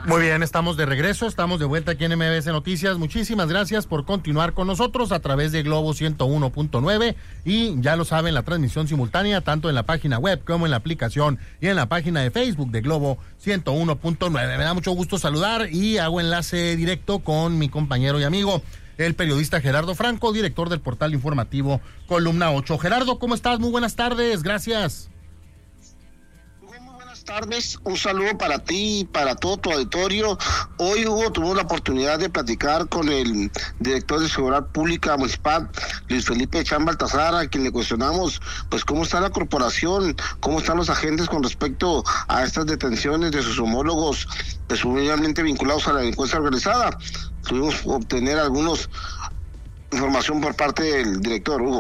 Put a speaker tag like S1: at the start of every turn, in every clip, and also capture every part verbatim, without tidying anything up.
S1: Muy bien, estamos de regreso, estamos de vuelta aquí en M B S Noticias. Muchísimas gracias por continuar con nosotros a través de Globo ciento uno punto nueve y ya lo saben, la transmisión simultánea tanto en la página web como en la aplicación y en la página de Facebook de Globo ciento uno punto nueve. Me da mucho gusto saludar y hago enlace directo con mi compañero y amigo, el periodista Gerardo Franco, director del portal informativo Columna ocho. Gerardo, ¿cómo estás? Muy buenas tardes, gracias.
S2: Buenas tardes, un saludo para ti y para todo tu auditorio. Hoy, Hugo, tuvimos la oportunidad de platicar con el director de Seguridad Pública Municipal, Luis Felipe Chán Baltazar, a quien le cuestionamos pues cómo está la corporación, cómo están los agentes con respecto a estas detenciones de sus homólogos presumiblemente vinculados a la delincuencia organizada. Tuvimos que obtener algunos información por parte del director, Hugo.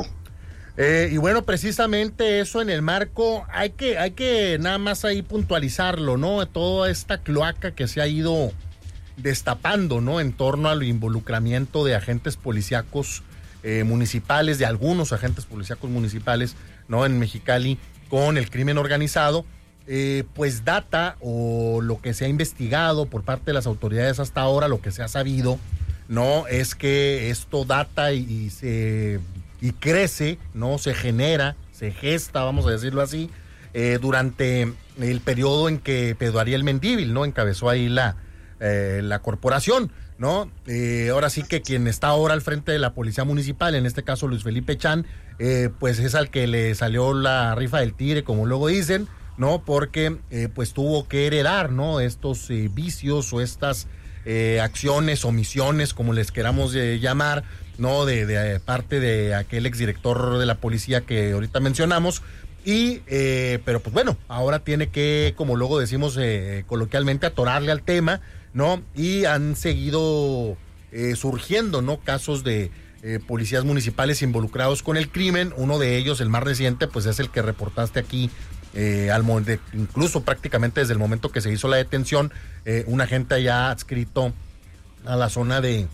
S1: Eh, y bueno, precisamente eso en el marco, hay que, hay que nada más ahí puntualizarlo, ¿no? Toda esta cloaca que se ha ido destapando, ¿no? En torno al involucramiento de agentes policíacos eh, municipales, de algunos agentes policíacos municipales, ¿no? En Mexicali, con el crimen organizado, eh, pues data, o lo que se ha investigado por parte de las autoridades hasta ahora, lo que se ha sabido, ¿no? Es que esto data y, y se... y crece, ¿no? Se genera, se gesta, vamos a decirlo así, eh, durante el periodo en que Pedro Ariel Mendívil, ¿no? Encabezó ahí la, eh, la corporación, ¿no? Eh, ahora sí que quien está ahora al frente de la policía municipal, en este caso Luis Felipe Chán, eh, pues es al que le salió la rifa del tigre, como luego dicen, ¿no? Porque eh, pues tuvo que heredar, ¿no? Estos eh, vicios o estas eh, acciones, omisiones, como les queramos eh, llamar, no de, de parte de aquel exdirector de la policía que ahorita mencionamos, y eh, pero pues bueno, ahora tiene que, como luego decimos eh, coloquialmente, atorarle al tema, ¿no? Y han seguido eh, surgiendo, ¿no? Casos de eh, policías municipales involucrados con el crimen. Uno de ellos, el más reciente, pues es el que reportaste aquí, eh, al de, incluso prácticamente desde el momento que se hizo la detención, eh, un agente ya adscrito a la zona de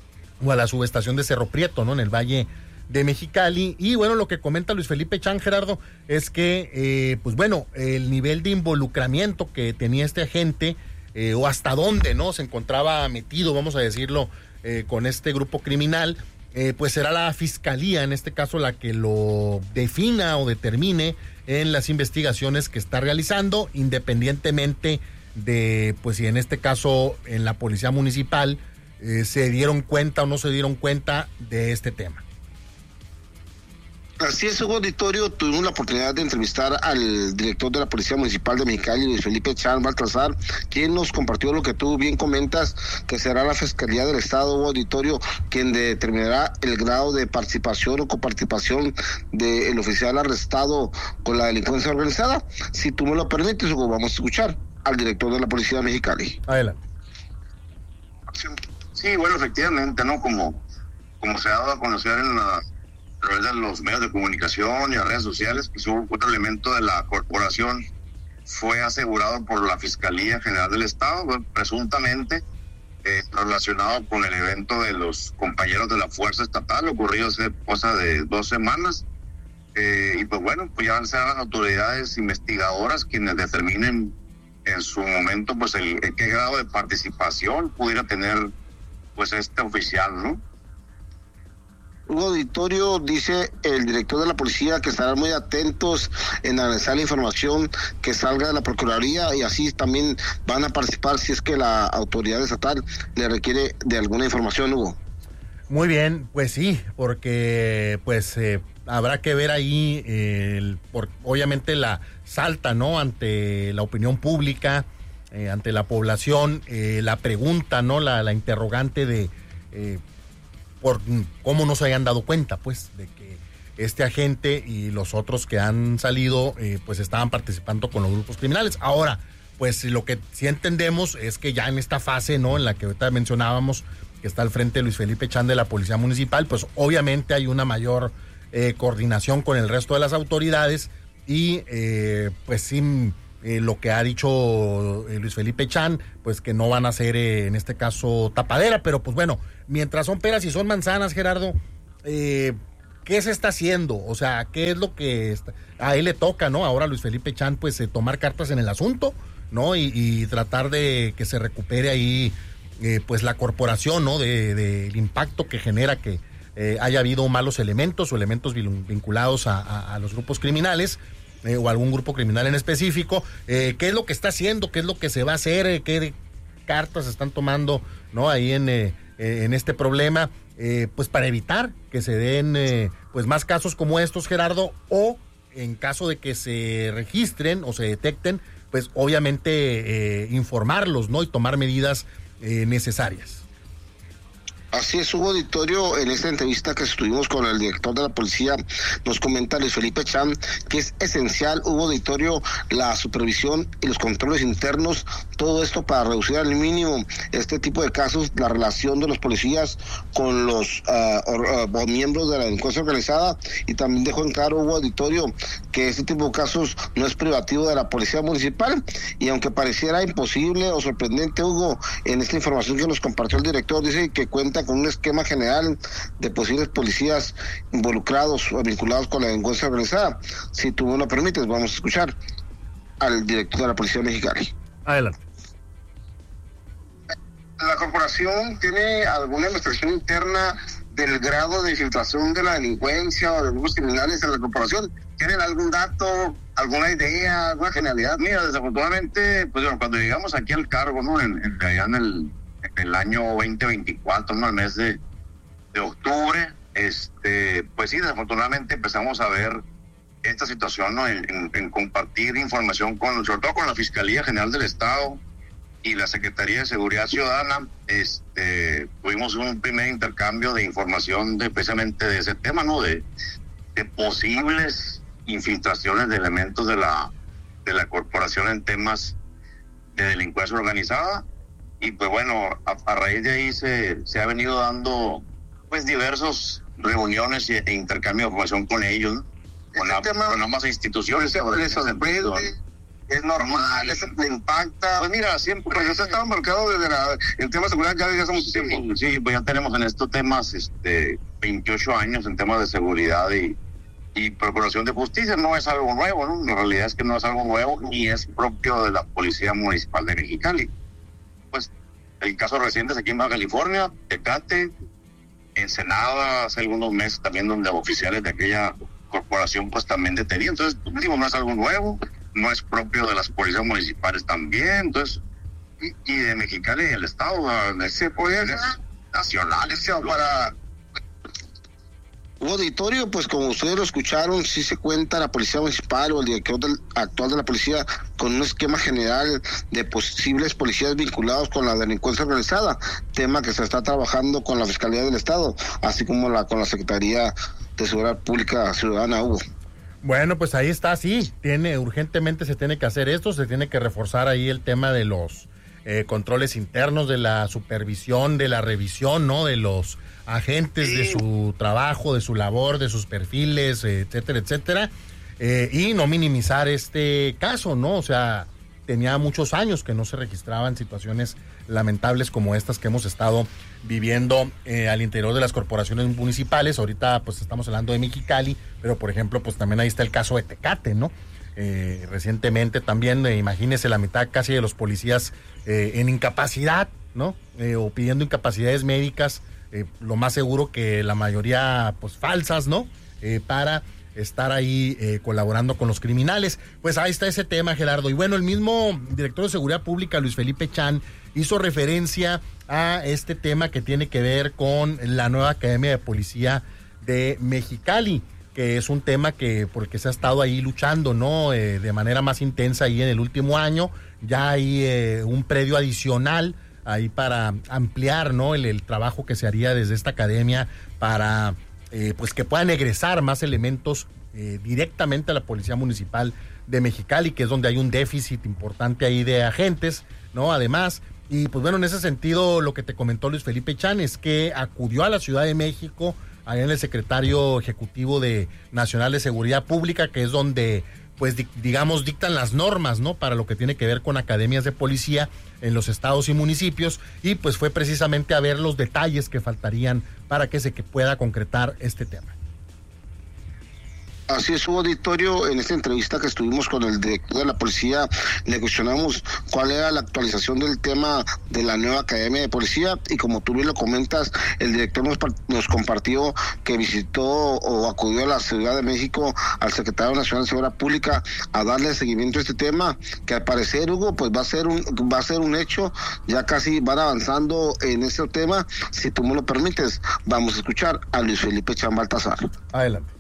S1: o a la subestación de Cerro Prieto, ¿no? En el Valle de Mexicali. Y bueno, lo que comenta Luis Felipe Chán, Gerardo, es que, eh, pues bueno, el nivel de involucramiento que tenía este agente, eh, o hasta dónde, ¿no? Se encontraba metido, vamos a decirlo, eh, con este grupo criminal, eh, pues será la fiscalía, en este caso, la que lo defina o determine en las investigaciones que está realizando, independientemente de, pues si en este caso, en la policía municipal, Eh, se dieron cuenta o no se dieron cuenta de este tema.
S2: Así es, Hugo Auditorio, tuvimos la oportunidad de entrevistar al director de la Policía Municipal de Mexicali, Luis Felipe Chán Baltazar, quien nos compartió lo que tú bien comentas, que será la Fiscalía del Estado, Hugo Auditorio, quien determinará el grado de participación o coparticipación del oficial arrestado con la delincuencia organizada. Si tú me lo permites, Hugo, vamos a escuchar al director de la Policía de Mexicali.
S1: Adelante.
S3: Sí, bueno, efectivamente, ¿no? Como, como se ha dado a conocer en la, a través de los medios de comunicación y las redes sociales, pues hubo otro elemento de la corporación fue asegurado por la Fiscalía General del Estado, bueno, presuntamente eh, relacionado con el evento de los compañeros de la Fuerza Estatal, ocurrido hace cosa de dos semanas. Eh, y pues bueno, pues ya van a ser las autoridades investigadoras quienes determinen en su momento pues el, el qué grado de participación pudiera tener pues este oficial, ¿no?
S2: Hugo Auditorio, dice el director de la policía que estarán muy atentos en analizar la información que salga de la Procuraduría y así también van a participar si es que la autoridad estatal le requiere de alguna información, Hugo.
S1: Muy bien, pues sí, porque pues eh, habrá que ver ahí, eh, el, por, obviamente la salta, ¿no? Ante la opinión pública, Eh, ante la población, eh, la pregunta, ¿no? La, la interrogante de eh, por cómo no se hayan dado cuenta, pues, de que este agente y los otros que han salido, eh, pues, estaban participando con los grupos criminales. Ahora, pues, lo que sí entendemos es que ya en esta fase, ¿no? En la que ahorita mencionábamos, que está al frente Luis Felipe Chán de la Policía Municipal, pues, obviamente hay una mayor eh, coordinación con el resto de las autoridades y, eh, pues, sin... Eh, lo que ha dicho eh, Luis Felipe Chán, pues que no van a ser eh, en este caso tapadera, pero pues bueno, mientras son peras y son manzanas, Gerardo, eh, ¿qué se está haciendo? O sea, ¿qué es lo que está? A él le toca, ¿no? Ahora Luis Felipe Chán, pues eh, tomar cartas en el asunto, ¿no? Y, y tratar de que se recupere ahí, eh, pues la corporación, ¿no? De, de el impacto que genera que eh, haya habido malos elementos o elementos vinculados a, a, a los grupos criminales. Eh, o algún grupo criminal en específico, eh, qué es lo que está haciendo, qué es lo que se va a hacer, eh, qué cartas están tomando, ¿no? Ahí en, eh, en este problema, eh, pues para evitar que se den eh, pues más casos como estos, Gerardo, o en caso de que se registren o se detecten, pues obviamente eh, informarlos, ¿no? Y tomar medidas eh, necesarias.
S2: Así es, Hugo Auditorio, en esta entrevista que estuvimos con el director de la policía, nos comenta Luis Felipe Chan que es esencial, Hugo Auditorio, la supervisión y los controles internos, todo esto para reducir al mínimo este tipo de casos, la relación de los policías con los uh, or, uh, miembros de la delincuencia organizada, y también dejó en claro, Hugo Auditorio, que este tipo de casos no es privativo de la policía municipal, y aunque pareciera imposible o sorprendente, Hugo, en esta información que nos compartió el director, dice que cuenta con un esquema general de posibles policías involucrados o vinculados con la delincuencia organizada. Si tú me lo permites, vamos a escuchar al director de la Policía Mexicana.
S1: Adelante.
S2: ¿La corporación tiene alguna investigación interna del grado de infiltración de la delincuencia o de grupos criminales en la corporación? ¿Tienen algún dato, alguna idea, alguna generalidad?
S3: Mira, desafortunadamente, pues bueno, cuando llegamos aquí al cargo, ¿no? En, en, allá en el en el año veinte veinticuatro, ¿no? Al mes de, de octubre, este, pues sí, desafortunadamente empezamos a ver esta situación, ¿no? En, en, en compartir información con, sobre todo con la Fiscalía General del Estado y la Secretaría de Seguridad Ciudadana. Este, tuvimos un primer intercambio de información de, precisamente de ese tema, ¿no? De, de posibles infiltraciones de elementos de la, de la corporación en temas de delincuencia organizada. Y pues bueno, a, a raíz de ahí se, se ha venido dando pues diversas reuniones e, e intercambio de información con ellos, ¿no? Con, la, tema, con ambas instituciones.
S2: ¿Les sorprende? ¿Es normal? ¿Eso te impacta?
S3: Pues mira, siempre...
S2: Pues eso estaba marcado desde la, el tema de seguridad ya desde hace mucho tiempo.
S3: Sí, pues ya tenemos en estos temas este, veintiocho años en temas de seguridad y, y procuración de justicia. No es algo nuevo, ¿no? La realidad es que no es algo nuevo ni es propio de la Policía Municipal de Mexicali. Pues el caso reciente es aquí en Baja California, Tecate, Ensenada, hace algunos meses también, donde oficiales de aquella corporación pues también detenidos. Entonces, digo, no es algo nuevo, no es propio de las policías municipales también, entonces, y, y de Mexicali y el Estado, ese poder nacional, ese para...
S2: Hugo Auditorio, pues como ustedes lo escucharon, sí se cuenta la Policía Municipal o el director del, actual de la Policía con un esquema general de posibles policías vinculados con la delincuencia organizada, tema que se está trabajando con la Fiscalía del Estado, así como la con la Secretaría de Seguridad Pública Ciudadana, Hugo.
S1: Bueno, pues ahí está, sí, tiene urgentemente se tiene que hacer esto, se tiene que reforzar ahí el tema de los eh, controles internos, de la supervisión, de la revisión, ¿no? De los agentes, de su trabajo, de su labor, de sus perfiles, etcétera, etcétera, eh, y no minimizar este caso, ¿no? O sea, tenía muchos años que no se registraban situaciones lamentables como estas que hemos estado viviendo eh, al interior de las corporaciones municipales. Ahorita pues estamos hablando de Mexicali, pero por ejemplo pues también ahí está el caso de Tecate, ¿no? Eh, recientemente también, eh, imagínese la mitad casi de los policías eh, en incapacidad, ¿no? Eh, o pidiendo incapacidades médicas, eh, lo más seguro que la mayoría pues falsas, ¿no? Eh, para estar ahí eh, colaborando con los criminales. Pues ahí está ese tema, Gerardo. Y bueno, el mismo director de Seguridad Pública, Luis Felipe Chan, hizo referencia a este tema que tiene que ver con la nueva Academia de Policía de Mexicali, que es un tema que porque se ha estado ahí luchando, ¿no? Eh, de manera más intensa ahí en el último año. Ya hay eh, un predio adicional ahí para ampliar, ¿no? El, el trabajo que se haría desde esta academia para eh, pues que puedan egresar más elementos eh, directamente a la Policía Municipal de Mexicali, que es donde hay un déficit importante ahí de agentes, ¿no? Además, y pues bueno, en ese sentido lo que te comentó Luis Felipe Chan es que acudió a la Ciudad de México, allá en el secretario ejecutivo de Nacional de Seguridad Pública, que es donde pues di, digamos dictan las normas, ¿no? Para lo que tiene que ver con academias de policía en los estados y municipios, y pues fue precisamente a ver los detalles que faltarían para que se que pueda concretar este tema.
S2: Así es, su auditorio. En esta entrevista que estuvimos con el director de la policía, le cuestionamos cuál era la actualización del tema de la nueva academia de policía, y como tú bien lo comentas, el director nos, nos compartió que visitó o acudió a la Ciudad de México al secretario nacional de Seguridad Pública a darle seguimiento a este tema, que al parecer, Hugo, pues va a ser un va a ser un hecho. Ya casi van avanzando en este tema. Si tú me lo permites, vamos a escuchar a Luis Felipe Chamba Baltazar.
S1: Adelante.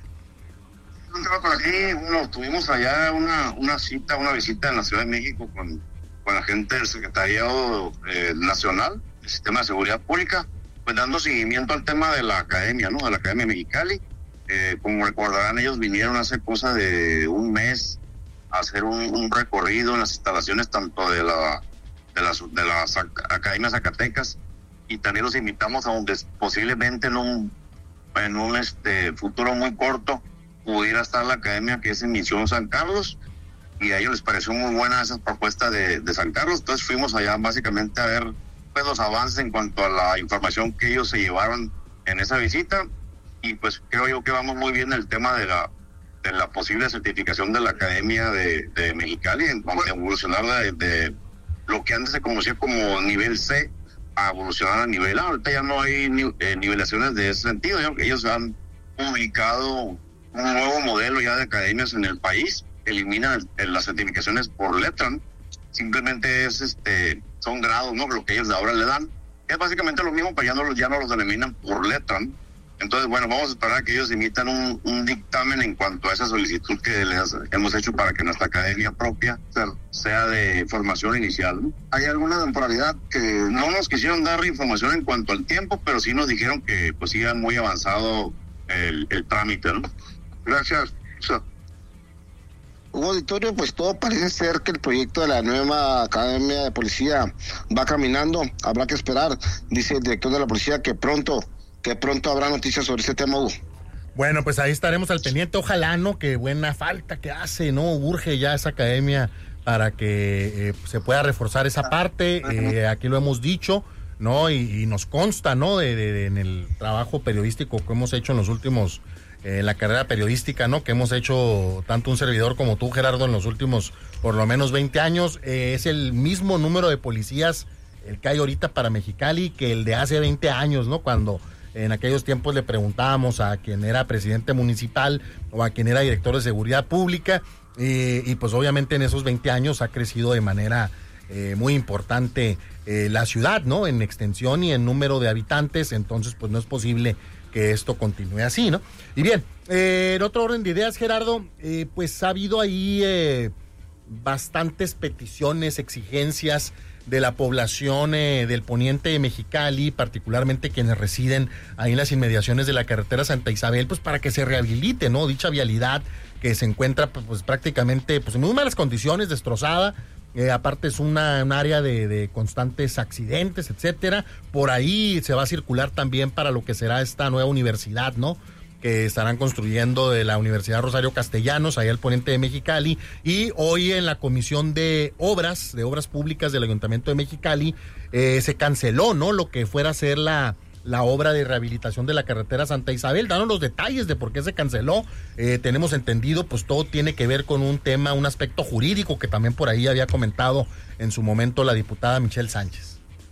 S3: Un tema por aquí, bueno, tuvimos allá una, una cita, una visita en la Ciudad de México con, con la gente del Secretariado eh, Nacional del Sistema de Seguridad Pública, pues dando seguimiento al tema de la academia, ¿no? De la Academia Mexicali. Eh, como recordarán, ellos vinieron hace cosa de un mes a hacer un, un recorrido en las instalaciones tanto de la de las, de las academias zacatecas, y también los invitamos a donde posiblemente en un, en un este, futuro muy corto pudiera estar la academia que es en Misión San Carlos, y a ellos les pareció muy buena esa propuesta de, de San Carlos. Entonces fuimos allá básicamente a ver pues los avances en cuanto a la información que ellos se llevaron en esa visita, y pues creo yo que vamos muy bien en el tema de la de la posible certificación de la academia de, de Mexicali, en cuanto a evolucionar de, de lo que antes se conocía como nivel C a evolucionar a nivel A. Ahorita ya no hay ni, eh, nivelaciones de ese sentido, ¿no? Ellos han publicado un nuevo modelo ya de academias en el país, eliminan el, las certificaciones por letra, ¿no? Simplemente es este son grados, ¿no? Lo que ellos ahora le dan es básicamente lo mismo, pero ya no, ya no los eliminan por letra, ¿no? Entonces, bueno, vamos a esperar a que ellos emitan un, un dictamen en cuanto a esa solicitud que les hemos hecho para que nuestra academia propia sea, sea de formación inicial, ¿no? Hay alguna temporalidad que no nos quisieron dar información en cuanto al tiempo, pero sí nos dijeron que pues siga muy avanzado el, el trámite, ¿no? Gracias.
S2: Hugo Auditorio, pues todo parece ser que el proyecto de la nueva Academia de Policía va caminando. Habrá que esperar, dice el director de la policía, que pronto, que pronto habrá noticias sobre este tema, Hugo.
S1: Bueno, pues ahí estaremos al pendiente. Ojalá, ¿no? Que buena falta que hace, ¿no? Urge ya esa academia para que eh, se pueda reforzar esa parte. Eh, aquí lo hemos dicho, ¿no? Y, y nos consta, ¿no? De, de, de, en el trabajo periodístico que hemos hecho en los últimos... Eh, la carrera periodística, ¿no? Que hemos hecho tanto un servidor como tú, Gerardo, en los últimos por lo menos veinte años. Eh, es el mismo número de policías el que hay ahorita para Mexicali que el de hace veinte años, ¿no? Cuando en aquellos tiempos le preguntábamos a quien era presidente municipal o a quien era director de seguridad pública, eh, y pues obviamente en esos veinte años ha crecido de manera eh, muy importante eh, la ciudad, ¿no? En extensión y en número de habitantes. Entonces pues no es posible que esto continúe así, ¿no? Y bien, eh, en otro orden de ideas, Gerardo, eh, pues ha habido ahí eh, bastantes peticiones, exigencias de la población eh, del poniente de Mexicali, particularmente quienes residen ahí en las inmediaciones de la carretera Santa Isabel, pues para que se rehabilite, ¿no? Dicha vialidad que se encuentra pues prácticamente pues en muy malas condiciones, destrozada. Eh, aparte es una, un área de, de constantes accidentes, etcétera. Por ahí se va a circular también para lo que será esta nueva universidad, ¿no? Que estarán construyendo de la Universidad Rosario Castellanos, allá al poniente de Mexicali. Y hoy en la Comisión de Obras, de Obras Públicas del Ayuntamiento de Mexicali, eh, se canceló, ¿no? Lo que fuera a ser la... la obra de rehabilitación de la carretera Santa Isabel. Danos los detalles de por qué se canceló. Eh, tenemos entendido, pues todo tiene que ver con un tema, un aspecto jurídico que también por ahí había comentado en su momento la diputada Michelle Sánchez.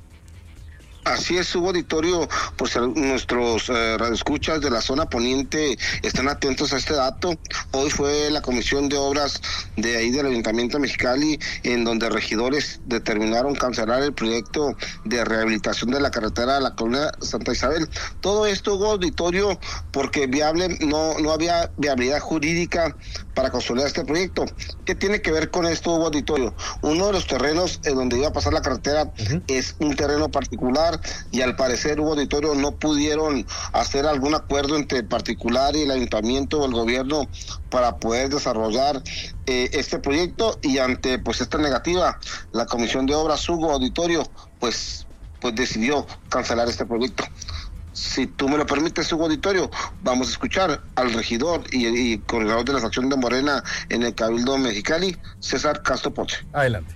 S2: Así es, Hugo Auditorio, pues nuestros eh, radioescuchas de la zona poniente están atentos a este dato. Hoy fue la Comisión de Obras de ahí del Ayuntamiento de Mexicali, en donde regidores determinaron cancelar el proyecto de rehabilitación de la carretera de la colonia Santa Isabel. Todo esto, Hugo Auditorio, porque viable no, no había viabilidad jurídica para consolidar este proyecto. ¿Qué tiene que ver con esto, Hugo Auditorio? Uno de los terrenos en donde iba a pasar la carretera uh-huh. es un terreno particular, y al parecer, Hugo Auditorio, no pudieron hacer algún acuerdo entre el particular y el ayuntamiento o el gobierno para poder desarrollar eh, este proyecto, y ante pues esta negativa, la Comisión de Obras, Hugo Auditorio, pues, pues decidió cancelar este proyecto. Si tú me lo permites, Hugo Auditorio, vamos a escuchar al regidor y, y coordinador de la fracción de Morena en el Cabildo Mexicali, César Castro Ponce.
S1: Adelante.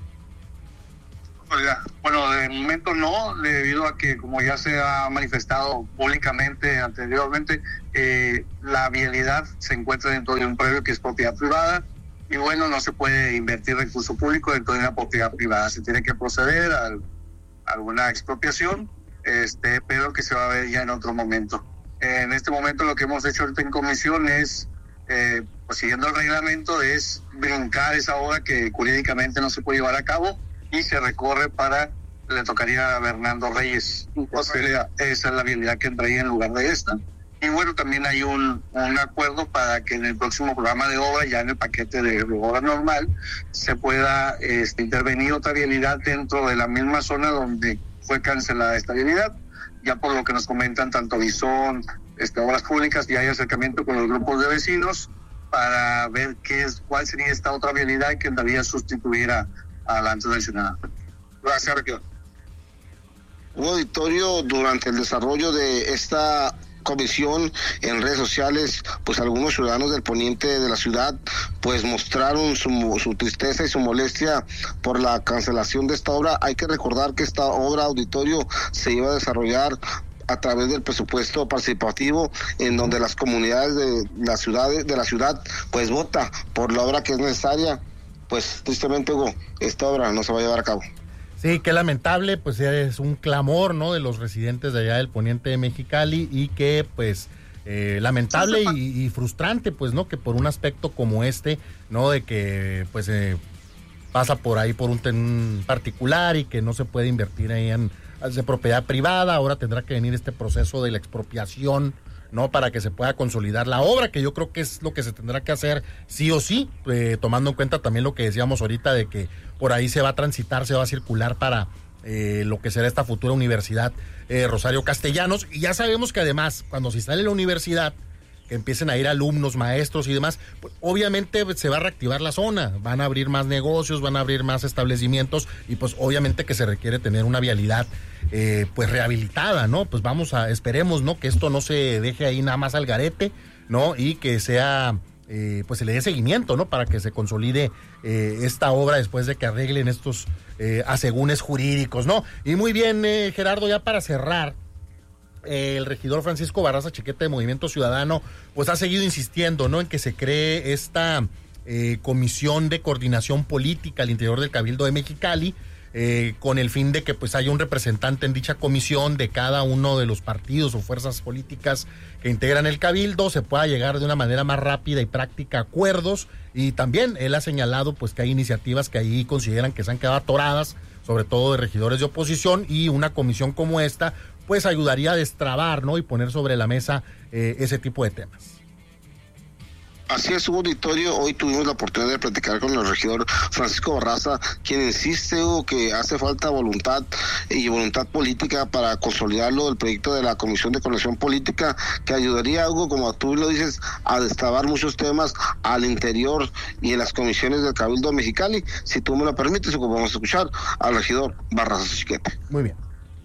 S3: Bueno, de momento no, debido a que, como ya se ha manifestado públicamente anteriormente,
S4: eh, la vialidad se encuentra dentro de un predio que es propiedad privada y bueno, no se puede invertir recurso público dentro de una propiedad privada, se tiene que proceder a, a alguna expropiación, este, pero que se va a ver ya en otro momento. En este momento lo que hemos hecho ahorita en comisión es, eh, pues siguiendo el reglamento, es brincar esa obra que jurídicamente no se puede llevar a cabo y se recorre para, le tocaría a Bernardo Reyes. O sea, esa es la vialidad que entraría en lugar de esta. Y bueno, también hay un, un acuerdo para que en el próximo programa de obra, ya en el paquete de, de obra normal, se pueda este, intervenir otra vialidad dentro de la misma zona donde fue cancelada esta vialidad. Ya por lo que nos comentan tanto Bison, este, Obras Públicas, ya hay acercamiento con los grupos de vecinos para ver qué es, cuál sería esta otra vialidad que en realidad sustituirá a la antes mencionada. Gracias, Ricardo.
S2: Un auditorio durante el desarrollo de esta comisión en redes sociales, pues algunos ciudadanos del poniente de la ciudad pues mostraron su, su tristeza y su molestia por la cancelación de esta obra. Hay que recordar que esta obra, auditorio, se iba a desarrollar a través del presupuesto participativo, en donde las comunidades de la ciudad de la ciudad pues vota por la obra que es necesaria. Pues tristemente, Hugo, esta obra no se va a llevar a cabo.
S1: Sí, qué lamentable, pues es un clamor, ¿no?, de los residentes de allá del poniente de Mexicali y que, pues, eh, lamentable y, y frustrante, pues, ¿no?, que por un aspecto como este, ¿no?, de que, pues, eh, pasa por ahí por un ten particular y que no se puede invertir ahí en de propiedad privada, ahora tendrá que venir este proceso de la expropiación, ¿no?, para que se pueda consolidar la obra, que yo creo que es lo que se tendrá que hacer sí o sí, eh, tomando en cuenta también lo que decíamos ahorita de que por ahí se va a transitar, se va a circular para eh, lo que será esta futura universidad eh, Rosario Castellanos, y ya sabemos que además cuando se instale la universidad, que empiecen a ir alumnos, maestros y demás, pues obviamente se va a reactivar la zona, van a abrir más negocios, van a abrir más establecimientos y pues obviamente que se requiere tener una vialidad eh, pues rehabilitada, ¿no? Pues vamos a, esperemos, ¿no?, que esto no se deje ahí nada más al garete, ¿no?, y que sea, eh, pues se le dé seguimiento, ¿no?, para que se consolide eh, esta obra después de que arreglen estos eh, asegúnes jurídicos, ¿no? Y muy bien, eh, Gerardo, ya para cerrar, el regidor Francisco Barraza Chiquete de Movimiento Ciudadano pues ha seguido insistiendo, ¿no?, en que se cree esta eh, comisión de coordinación política al interior del Cabildo de Mexicali, eh, con el fin de que pues haya un representante en dicha comisión de cada uno de los partidos o fuerzas políticas que integran el Cabildo, se pueda llegar de una manera más rápida y práctica a acuerdos, y también él ha señalado pues que hay iniciativas que ahí consideran que se han quedado atoradas, sobre todo de regidores de oposición, y una comisión como esta pues ayudaría a destrabar, ¿no?, y poner sobre la mesa eh, ese tipo de temas.
S2: Así es, Hugo Auditorio. Hoy tuvimos la oportunidad de platicar con el regidor Francisco Barraza, quien insiste, Hugo, que hace falta voluntad y voluntad política para consolidarlo, el proyecto de la Comisión de Coordinación Política, que ayudaría, Hugo, como tú lo dices, a destrabar muchos temas al interior y en las comisiones del Cabildo de Mexicali. Si tú me lo permites, Hugo, vamos a escuchar al regidor Barraza Chiquete.
S1: Muy bien.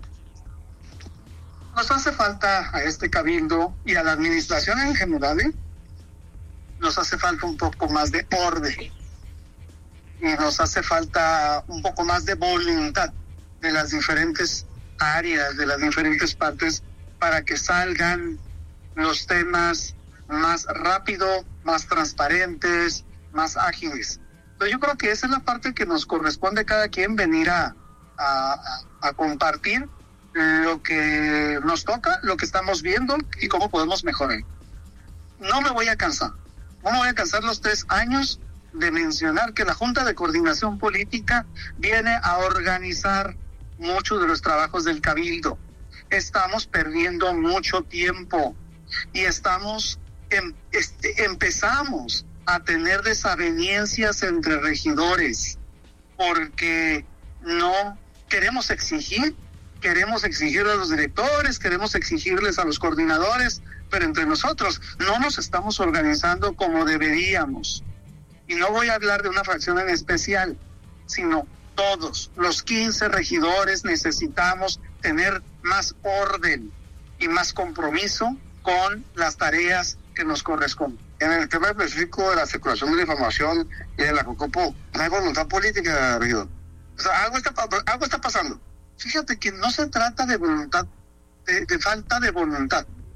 S4: Nos hace falta a este cabildo y a la administración en general, ¿eh? Nos hace falta un poco más de orden y nos hace falta un poco más de voluntad de las diferentes áreas, de las diferentes partes, para que salgan los temas más rápido, más transparentes, más ágiles. Pero yo creo que esa es la parte que nos corresponde a cada quien venir a, a, a compartir lo que nos toca, lo que estamos viendo y cómo podemos mejorar. No me voy a cansar, no me voy a cansar los tres años de mencionar que la Junta de Coordinación Política viene a organizar muchos de los trabajos del Cabildo. Estamos perdiendo mucho tiempo y estamos em, este, empezamos a tener desavenencias entre regidores porque no queremos exigir Queremos exigirle a los directores, queremos exigirles a los coordinadores, pero entre nosotros no nos estamos organizando como deberíamos. Y no voy a hablar de una fracción en especial, sino todos, los quince regidores, necesitamos tener más orden y más compromiso con las tareas que nos corresponden.
S2: En el tema específico de la circulación de la información y de la COCOPO, no hay voluntad política, regidor. O sea, algo está, algo está pasando.
S4: Fíjate que no se trata de voluntad, de, de falta de voluntad.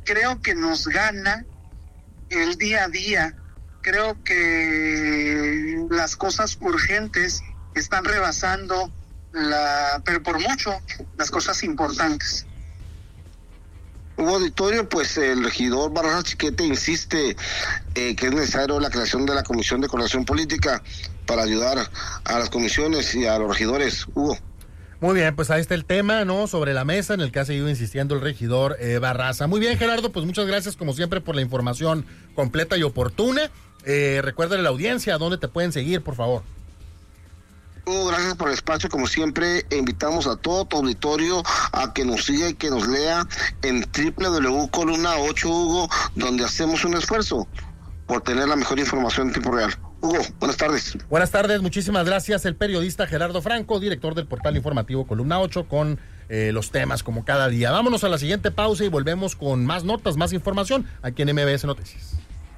S4: creo que nos gana el día a día. Creo que las cosas urgentes están rebasando, la, pero por mucho, las cosas importantes.
S2: Hugo Auditorio, pues el regidor Barraza Chiquete insiste eh, que es necesario la creación de la Comisión de Coordinación Política para ayudar a las comisiones y a los regidores. Hugo.
S1: Muy bien, pues ahí está el tema, ¿no? Sobre la mesa en el que ha seguido insistiendo el regidor eh, Barraza. Muy bien, Gerardo, pues muchas gracias como siempre por la información completa y oportuna. Eh, recuérdale a la audiencia dónde te pueden seguir, por favor.
S2: Hugo, gracias por el espacio, como siempre, invitamos a todo tu auditorio a que nos siga y que nos lea en doble u doble u doble u punto columna ocho, Hugo, donde hacemos un esfuerzo por tener la mejor información en tiempo real. Hugo, buenas tardes.
S1: Buenas tardes, muchísimas gracias. El periodista Gerardo Franco, director del portal informativo Columna ocho, con eh, los temas como cada día. Vámonos a la siguiente pausa y volvemos con más notas, más información aquí en M B S Noticias.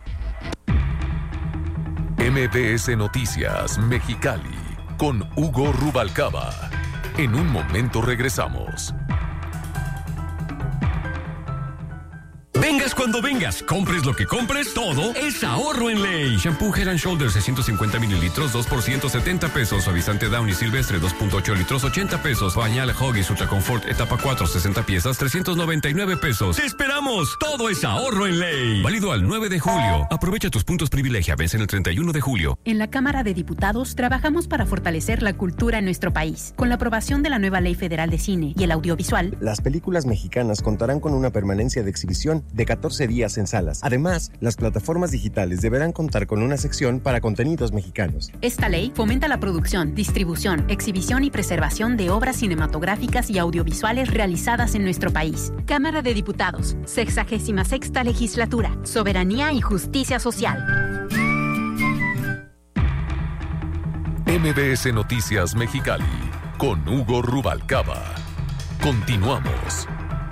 S5: M B S Noticias Mexicali con Hugo Rubalcaba. En un momento regresamos.
S6: Vengas cuando vengas, compres lo que compres, todo es ahorro en Ley. Shampoo Head and Shoulders seiscientos cincuenta mililitros, dos por ciento setenta pesos. Suavizante Downy Silvestre dos punto ocho litros, ochenta pesos. Bañal Huggies Ultra Comfort etapa cuatro, sesenta piezas, trescientos noventa y nueve pesos. ¡Te esperamos! Todo es ahorro en Ley. Válido al nueve de julio. Aprovecha tus puntos privilegia. Vence en el treinta y uno de julio.
S7: En la Cámara de Diputados trabajamos para fortalecer la cultura en nuestro país. Con la aprobación de la nueva Ley Federal de Cine y el Audiovisual,
S8: las películas mexicanas contarán con una permanencia de exhibición de catorce días en salas. Además, las plataformas digitales deberán contar con una sección para contenidos mexicanos.
S7: Esta ley fomenta la producción, distribución, exhibición y preservación de obras cinematográficas y audiovisuales realizadas en nuestro país. Cámara de Diputados, sexagésima sexta Legislatura, Soberanía y Justicia Social.
S5: M B S Noticias Mexicali con Hugo Rubalcaba. Continuamos.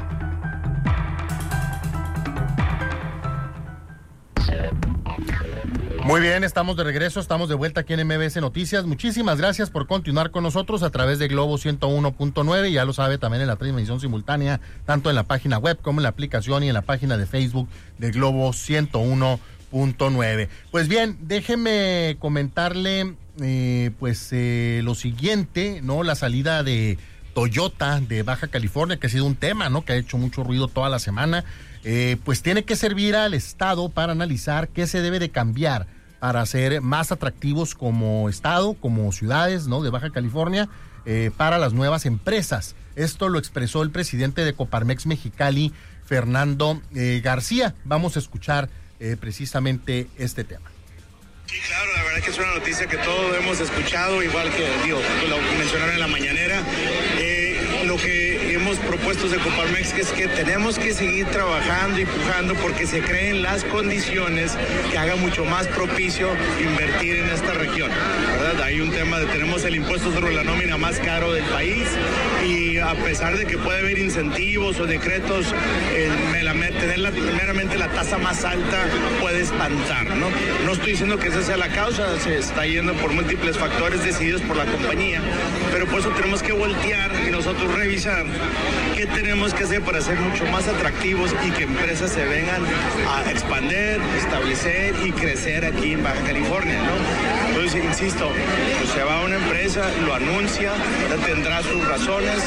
S1: Muy bien, estamos de regreso, estamos de vuelta aquí en M B S Noticias. Muchísimas gracias por continuar con nosotros a través de Globo ciento uno punto nueve, ya lo sabe, también en la transmisión simultánea, tanto en la página web como en la aplicación y en la página de Facebook de Globo ciento uno punto nueve. Pues bien, déjeme comentarle eh, pues eh, lo siguiente, ¿no? La salida de Toyota de Baja California, que ha sido un tema, ¿no? Que ha hecho mucho ruido toda la semana. Eh, pues tiene que servir al Estado para analizar qué se debe de cambiar para ser más atractivos como Estado, como ciudades, ¿no? De Baja California, eh, para las nuevas empresas. Esto lo expresó el presidente de Coparmex Mexicali, Fernando eh, García. Vamos a escuchar eh, precisamente este tema.
S9: Sí, claro, la verdad que es una noticia que todos hemos escuchado, igual que digo, lo mencionaron en la mañanera. Eh, lo que hemos propuesto de Coparmex es que tenemos que seguir trabajando y empujando porque se creen las condiciones que haga mucho más propicio invertir en esta región, ¿verdad? Hay un tema de tenemos el impuesto sobre la nómina más caro del país y a pesar de que puede haber incentivos o decretos, eh, tener la, primeramente la tasa más alta puede espantar, ¿no? No estoy diciendo que esa sea la causa, se está yendo por múltiples factores decididos por la compañía, pero por eso tenemos que voltear y nosotros revisar qué tenemos que hacer para ser mucho más atractivos y que empresas se vengan a expandir, establecer y crecer aquí en Baja California, ¿no? Entonces, insisto, pues se va a una empresa, lo anuncia, tendrá sus razones,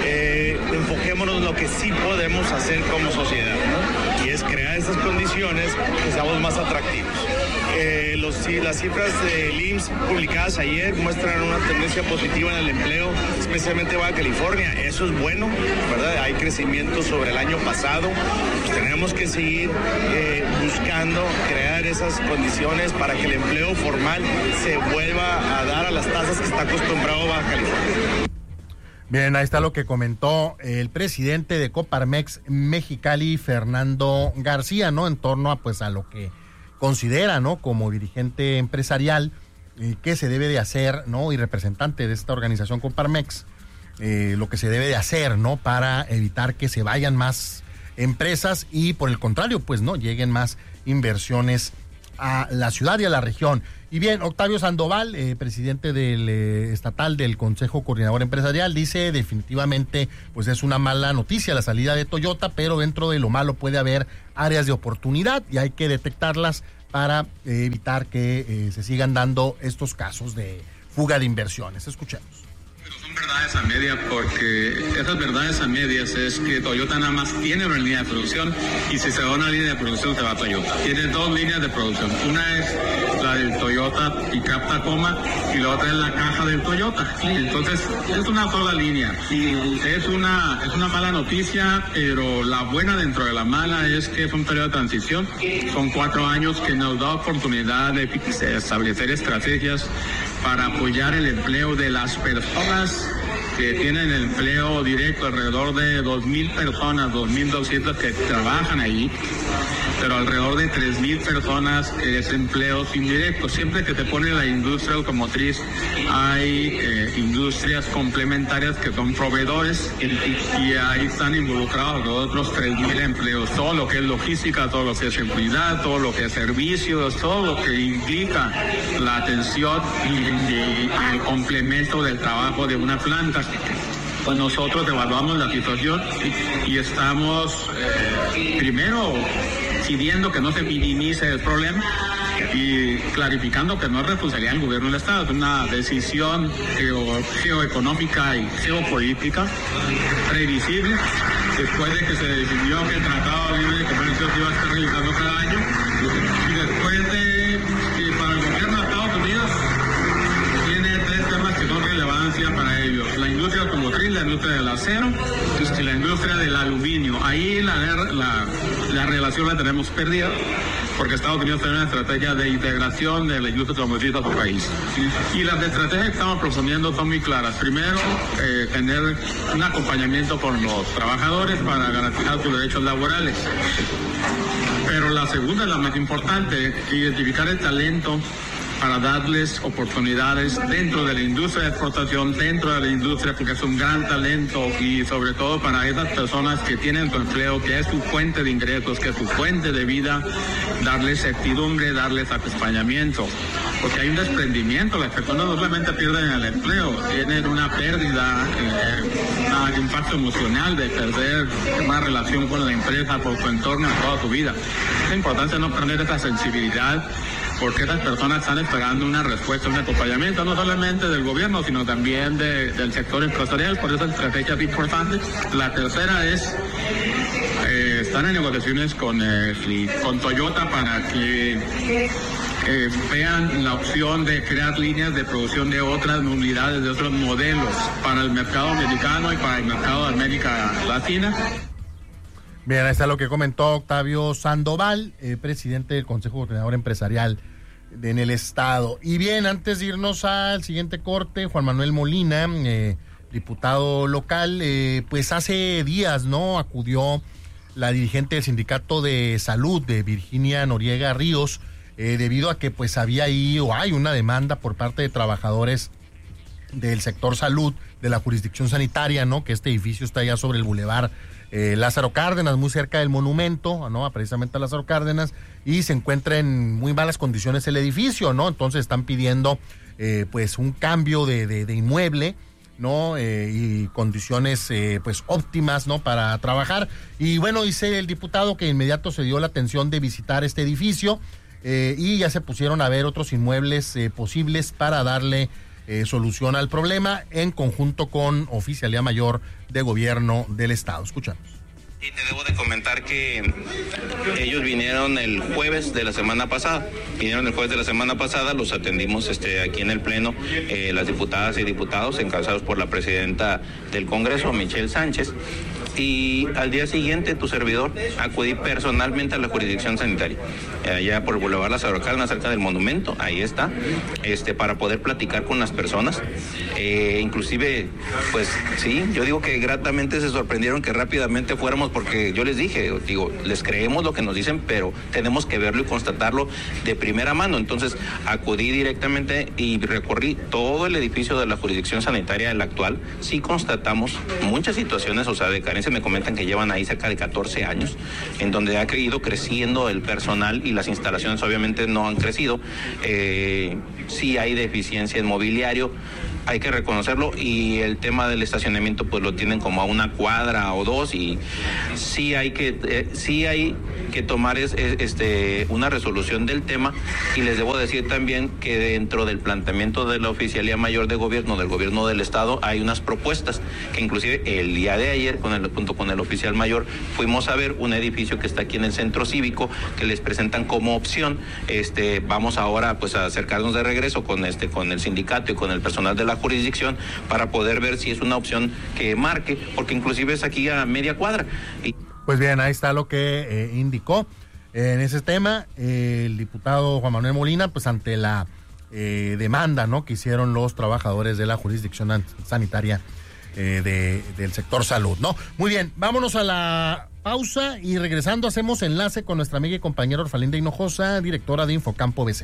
S9: eh, enfoquémonos en lo que sí podemos hacer como sociedad, ¿no? Y es crear esas condiciones que seamos más atractivos. Eh, los, las cifras del I M S S publicadas ayer muestran una tendencia positiva en el empleo, especialmente en Baja California. Eso es bueno, ¿verdad? Hay crecimiento sobre el año pasado. Pues tenemos que seguir eh, buscando crear esas condiciones para que el empleo formal se vuelva a dar a las tasas que está acostumbrado Baja California.
S1: Bien, ahí está lo que comentó el presidente de Coparmex Mexicali, Fernando García, ¿no? En torno a, pues, a lo que considera, ¿no? Como dirigente empresarial, eh, qué se debe de hacer, ¿no? Y representante de esta organización Coparmex, eh, lo que se debe de hacer, ¿no? Para evitar que se vayan más empresas y, por el contrario, pues, ¿no? Lleguen más inversiones a la ciudad y a la región. Y bien, Octavio Sandoval, eh, presidente del eh, estatal del Consejo Coordinador Empresarial, dice definitivamente pues es una mala noticia la salida de Toyota, pero dentro de lo malo puede haber áreas de oportunidad y hay que detectarlas para eh, evitar que eh, se sigan dando estos casos de fuga de inversiones. Escuchemos.
S10: Son verdades a medias, porque esas verdades a medias es que Toyota nada más tiene una línea de producción y si se va a una línea de producción se va a Toyota. Tiene dos líneas de producción. Una es la del Toyota Pickup Tacoma y la otra es la caja del Toyota. Entonces es una sola línea. Es una, es una mala noticia, pero la buena dentro de la mala es que es un periodo de transición. Son cuatro años que nos da oportunidad de establecer estrategias para apoyar el empleo de las personas que tienen empleo directo, alrededor de dos mil personas, dos mil doscientas que trabajan ahí, pero alrededor de tres mil personas que es empleos indirectos. Siempre que te pone la industria automotriz, hay eh, industrias complementarias que son proveedores y, y ahí están involucrados los otros tres mil empleos. Todo lo que es logística, todo lo que es seguridad, todo lo que es servicios, todo lo que implica la atención y, y el complemento del trabajo de una planta. Pues nosotros evaluamos la situación y, y estamos eh, primero pidiendo que no se minimice el problema y clarificando que no es responsabilidad del gobierno del Estado, es una decisión geo, geoeconómica y geopolítica previsible después de que se decidió que el Tratado Libre de Comercio se iba a estar realizando cada año y después de que para el gobierno de Estados Unidos tiene tres temas que son relevancia para ellos: la industria automotriz, la industria del acero y la industria del aluminio. Ahí la, la, la relación la tenemos perdida porque Estados Unidos tiene una estrategia de integración de la industria automotriz a su país. Y las estrategias que estamos proponiendo son muy claras. Primero, eh, tener un acompañamiento con los trabajadores para garantizar sus derechos laborales. Pero la segunda es la más importante: identificar el talento para darles oportunidades dentro de la industria de exportación, dentro de la industria, porque es un gran talento, y sobre todo para esas personas que tienen su empleo, que es su fuente de ingresos, que es su fuente de vida, darles certidumbre, darles acompañamiento, porque hay un desprendimiento. Las personas no solamente pierden el empleo, tienen una pérdida, eh, un impacto emocional de perder una relación con la empresa por su entorno toda su vida. Es importante no perder esa sensibilidad, porque estas personas están esperando una respuesta, un acompañamiento, no solamente del gobierno, sino también de, del sector empresarial. Por eso estrategia es importante. La tercera es eh, estar en negociaciones con, eh, con Toyota para que eh, vean la opción de crear líneas de producción de otras unidades, de otros modelos para el mercado mexicano y para el mercado de América Latina.
S1: Bien, ahí está lo que comentó Octavio Sandoval, eh, presidente del Consejo Coordinador Empresarial en el Estado. Y bien, antes de irnos al siguiente corte, Juan Manuel Molina, eh, diputado local, eh, pues hace días, ¿no?, acudió la dirigente del Sindicato de Salud de Virginia Noriega Ríos, eh, debido a que pues había ahí o hay una demanda por parte de trabajadores del sector salud de la jurisdicción sanitaria, ¿no?, que este edificio está allá sobre el bulevar Eh, Lázaro Cárdenas, muy cerca del monumento, ¿no?, precisamente a Lázaro Cárdenas, y se encuentra en muy malas condiciones el edificio, ¿no? Entonces están pidiendo eh, pues un cambio de, de, de inmueble, ¿no? Eh, y condiciones eh, pues óptimas, ¿no?, para trabajar. Y bueno, dice el diputado que inmediato se dio la atención de visitar este edificio eh, y ya se pusieron a ver otros inmuebles eh, posibles para darle Eh, solución al problema en conjunto con Oficialía Mayor de Gobierno del Estado. Escuchamos.
S11: Y te debo de comentar que ellos vinieron el jueves de la semana pasada, vinieron el jueves de la semana pasada, los atendimos este, aquí en el Pleno, eh, las diputadas y diputados encabezados por la presidenta del Congreso, Michelle Sánchez, y al día siguiente tu servidor acudí personalmente a la jurisdicción sanitaria, allá por el Boulevard Lázaro Cárdenas, cerca del monumento, ahí está, este, para poder platicar con las personas, eh, inclusive, pues sí, yo digo que gratamente se sorprendieron que rápidamente fuéramos, porque yo les dije, digo, les creemos lo que nos dicen, pero tenemos que verlo y constatarlo de primera mano. Entonces acudí directamente y recorrí todo el edificio de la jurisdicción sanitaria, el actual. Sí constatamos muchas situaciones, o sea, de carencia forenses me comentan que llevan ahí cerca de catorce años, en donde ha ido creciendo el personal y las instalaciones obviamente no han crecido. Eh, sí hay deficiencia en mobiliario, hay que reconocerlo, y el tema del estacionamiento pues lo tienen como a una cuadra o dos, y sí hay que eh, sí hay que tomar es, es, este una resolución del tema. Y les debo decir también que dentro del planteamiento de la Oficialía Mayor de Gobierno del Gobierno del Estado hay unas propuestas que inclusive el día de ayer con el junto con el oficial mayor fuimos a ver un edificio que está aquí en el centro cívico que les presentan como opción. Este vamos ahora pues a acercarnos de regreso con este con el sindicato y con el personal de la jurisdicción para poder ver si es una opción que marque, porque inclusive es aquí a media cuadra. Y...
S1: Pues bien, ahí está lo que eh, indicó eh, en ese tema eh, el diputado Juan Manuel Molina, pues ante la eh, demanda, ¿no?, que hicieron los trabajadores de la jurisdicción sanitaria eh, de, del sector salud, ¿no? Muy bien, vámonos a la pausa y regresando hacemos enlace con nuestra amiga y compañera Orfalinda Hinojosa, directora de Infocampo B C.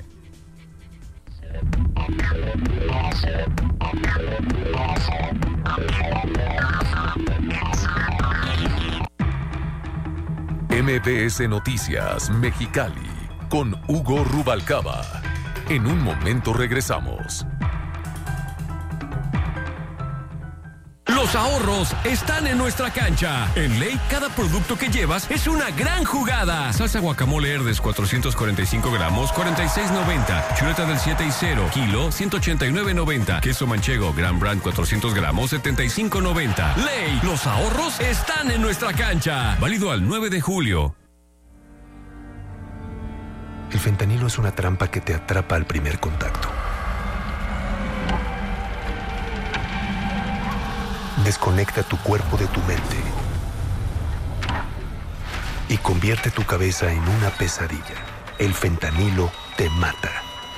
S5: M B S Noticias Mexicali con Hugo Rubalcaba. En un momento regresamos.
S6: Los ahorros están en nuestra cancha. En Ley, cada producto que llevas es una gran jugada. Salsa guacamole Herdes, cuatrocientos cuarenta y cinco gramos, cuarenta y seis noventa. Chuleta del siete y cero, kilo, ciento ochenta y nueve noventa. Queso manchego Gran Brand, cuatrocientos gramos, setenta y cinco noventa. Ley, los ahorros están en nuestra cancha. Válido al nueve de julio.
S12: El fentanilo es una trampa que te atrapa al primer contacto. Desconecta tu cuerpo de tu mente y convierte tu cabeza en una pesadilla. El fentanilo te mata.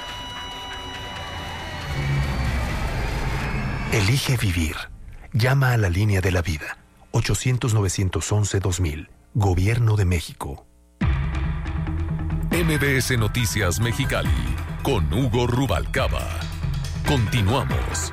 S12: Elige vivir. Llama a la línea de la vida. ochocientos, novecientos once, dos mil. Gobierno de México.
S5: M B S Noticias Mexicali con Hugo Rubalcaba. Continuamos.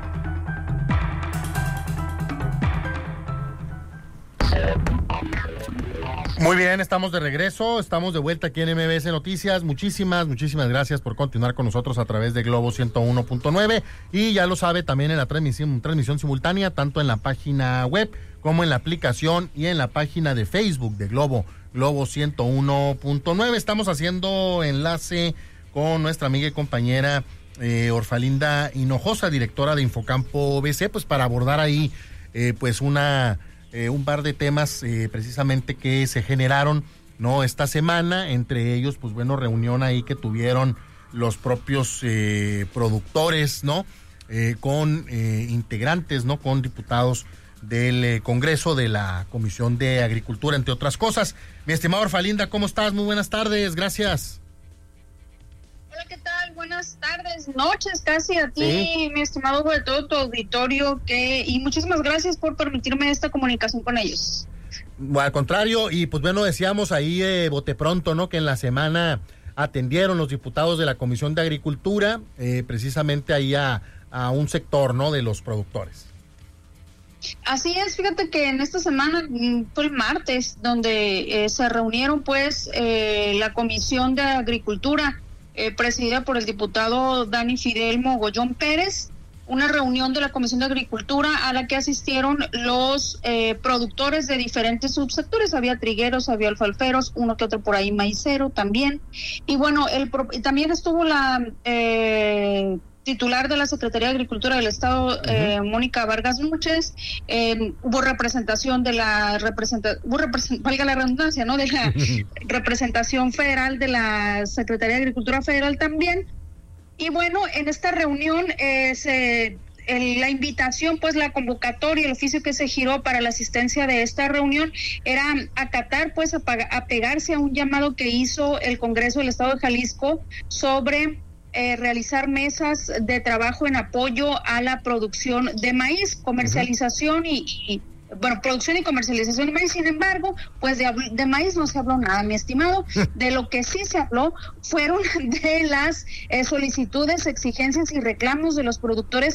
S1: Muy bien, estamos de regreso, estamos de vuelta aquí en M B S Noticias. Muchísimas, muchísimas gracias por continuar con nosotros a través de Globo ciento uno punto nueve y ya lo sabe también en la transmisión, transmisión simultánea, tanto en la página web como en la aplicación y en la página de Facebook de Globo, Globo ciento uno punto nueve. Estamos haciendo enlace con nuestra amiga y compañera eh, Orfalinda Hinojosa, directora de Infocampo B C, pues para abordar ahí eh, pues una... Eh, un par de temas eh, precisamente que se generaron, ¿no?, esta semana, entre ellos, pues bueno, reunión ahí que tuvieron los propios eh, productores, ¿no?, eh, con eh, integrantes, ¿no?, con diputados del eh, Congreso, de la Comisión de Agricultura, entre otras cosas. Mi estimado Orfalinda, ¿cómo estás? Muy buenas tardes, gracias.
S13: Hola, ¿qué tal? Buenas tardes, noches casi a ti,
S1: sí,
S13: mi estimado, de todo tu auditorio, que y muchísimas gracias por permitirme esta comunicación con ellos.
S1: Bueno, al contrario, y pues bueno, decíamos ahí eh, bote pronto, ¿no?, que en la semana atendieron los diputados de la Comisión de Agricultura, eh, precisamente ahí a, a un sector, ¿no?, de los productores.
S13: Así es, fíjate que en esta semana fue el martes donde eh, se reunieron pues eh, la Comisión de Agricultura, Eh, presidida por el diputado Dani Fidel Mogollón Pérez, una reunión de la Comisión de Agricultura a la que asistieron los eh, productores de diferentes subsectores. Había trigueros, había alfalferos, uno que otro por ahí maicero también. Y bueno, el también estuvo la eh, titular de la Secretaría de Agricultura del Estado, uh-huh. eh, Mónica Vargas Núñez. Eh, hubo representación de la representa, hubo represent, valga la redundancia, ¿no?, de la representación federal de la Secretaría de Agricultura Federal también. Y bueno, en esta reunión eh, se el, la invitación, pues la convocatoria, el oficio que se giró para la asistencia de esta reunión era acatar, pues apegarse a un llamado que hizo el Congreso del Estado de Jalisco sobre Eh, realizar mesas de trabajo en apoyo a la producción de maíz, comercialización uh-huh. y, y, bueno, producción y comercialización de maíz. Sin embargo, pues de, de maíz no se habló nada, mi estimado. De lo que sí se habló fueron de las eh, solicitudes, exigencias y reclamos de los productores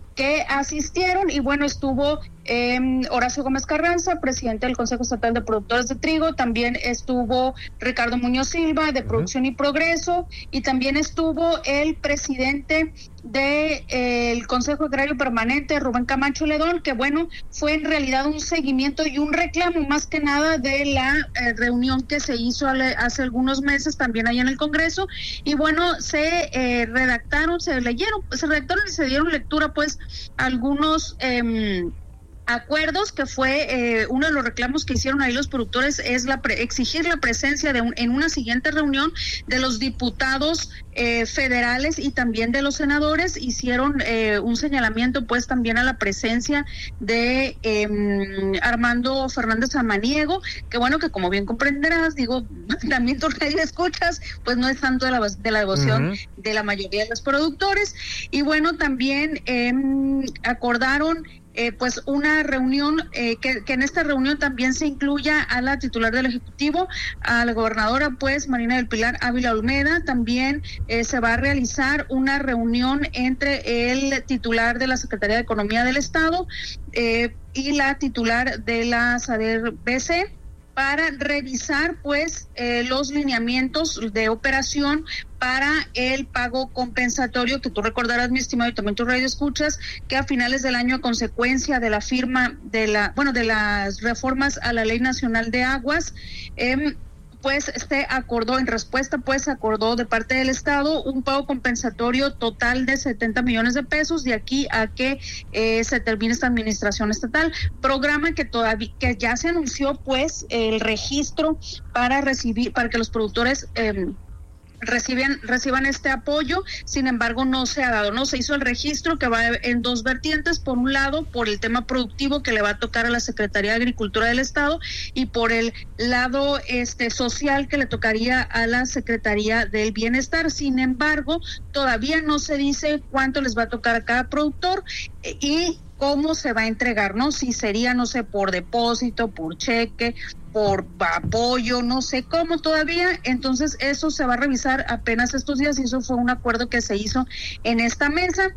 S13: que asistieron, y bueno, estuvo eh, Horacio Gómez Carranza, presidente del Consejo Estatal de Productores de Trigo, también estuvo Ricardo Muñoz Silva, de uh-huh. Producción y Progreso, y también estuvo el presidente del eh, Consejo Agrario Permanente, Rubén Camacho Ledón, que bueno, fue en realidad un seguimiento y un reclamo más que nada de la eh, reunión que se hizo ale, hace algunos meses también allá en el Congreso, y bueno, se eh, redactaron, se leyeron, se redactaron y se dieron lectura pues algunos eh, acuerdos, que fue eh, uno de los reclamos que hicieron ahí los productores, es la pre- exigir la presencia de un, en una siguiente reunión de los diputados eh, federales y también de los senadores. Hicieron eh, un señalamiento pues también a la presencia de eh, Armando Fernández Samaniego, que bueno, que como bien comprenderás, digo, también tú radio escuchas, pues no es tanto de la, de la devoción uh-huh. de la mayoría de los productores. Y bueno, también eh, acordaron Eh, pues una reunión, eh, que, que en esta reunión también se incluya a la titular del Ejecutivo, a la gobernadora pues Marina del Pilar Ávila Olmeda. También eh, se va a realizar una reunión entre el titular de la Secretaría de Economía del Estado eh, y la titular de la SADER B C, para revisar pues eh, los lineamientos de operación para el pago compensatorio, que tú recordarás, mi estimado, y también tu radio escuchas, que a finales del año, a consecuencia de la firma de la, bueno, de las reformas a la Ley Nacional de Aguas, eh, pues se acordó, en respuesta pues se acordó de parte del Estado un pago compensatorio total de setenta millones de pesos de aquí a que eh, se termine esta administración estatal, programa que todavía, que ya se anunció pues el registro para recibir, para que los productores eh, reciben reciban este apoyo. Sin embargo, no se ha dado, no se hizo el registro, que va en dos vertientes: por un lado, por el tema productivo, que le va a tocar a la Secretaría de Agricultura del Estado, y por el lado este social, que le tocaría a la Secretaría del Bienestar. Sin embargo, todavía no se dice cuánto les va a tocar a cada productor y cómo se va a entregar, ¿no? Si sería, no sé, por depósito, por cheque, por apoyo, no sé cómo todavía. Entonces eso se va a revisar apenas estos días, y eso fue un acuerdo que se hizo en esta mesa.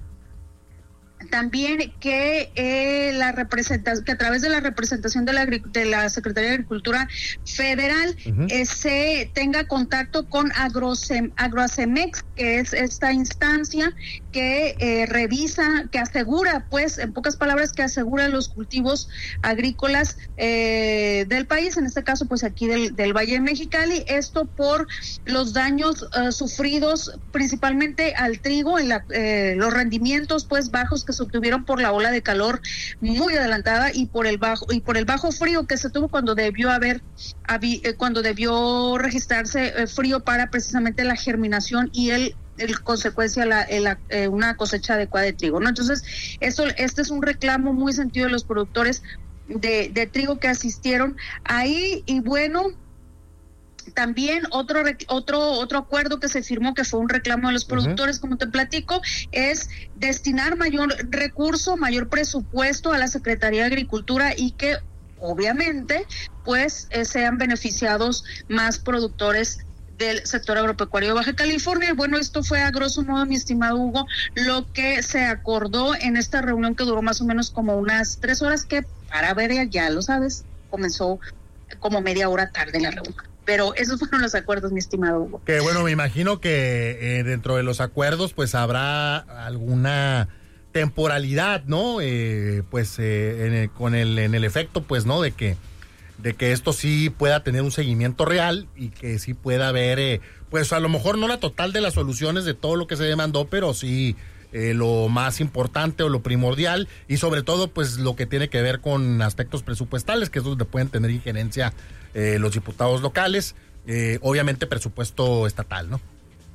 S13: También que eh, la representación, que a través de la representación de la, de la Secretaría de Agricultura Federal uh-huh. eh, se tenga contacto con Agrosem, Agroacemex, que es esta instancia que eh, revisa, que asegura, pues, en pocas palabras, que asegura los cultivos agrícolas eh, del país, en este caso, pues, aquí del, del Valle de Mexicali. Esto por los daños uh, sufridos principalmente al trigo, en la, eh, los rendimientos, pues, bajos que se obtuvieron por la ola de calor muy adelantada y por el bajo y por el bajo frío que se tuvo cuando debió haber habi, cuando debió registrarse eh, frío para precisamente la germinación y el en consecuencia la, la, eh, una cosecha adecuada de trigo, ¿no? Entonces, esto, este es un reclamo muy sentido de los productores de, de trigo que asistieron ahí. Y bueno, también otro otro otro acuerdo que se firmó, que fue un reclamo de los productores, uh-huh. como te platico, es destinar mayor recurso, mayor presupuesto a la Secretaría de Agricultura, y que obviamente pues eh, sean beneficiados más productores del sector agropecuario de Baja California. Y bueno, esto fue a grosso modo, mi estimado Hugo, lo que se acordó en esta reunión, que duró más o menos como unas tres horas, que para ver, ya lo sabes, comenzó como media hora tarde la reunión. Pero esos fueron los acuerdos, mi estimado Hugo.
S1: Que bueno, me imagino que eh, dentro de los acuerdos pues habrá alguna temporalidad, ¿no? Eh, pues eh, en el, con el en el efecto, pues, ¿no? De que de que esto sí pueda tener un seguimiento real y que sí pueda haber, eh, pues a lo mejor no la total de las soluciones de todo lo que se demandó, pero sí eh, lo más importante o lo primordial, y sobre todo pues lo que tiene que ver con aspectos presupuestales, que es donde pueden tener injerencia eh, los diputados locales, eh, obviamente presupuesto estatal, ¿no?